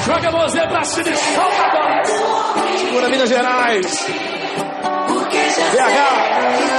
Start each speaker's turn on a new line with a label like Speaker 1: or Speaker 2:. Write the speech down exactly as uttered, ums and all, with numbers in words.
Speaker 1: Joga a mãozinha pra cima e solta agora. Segura Minas Gerais. B H.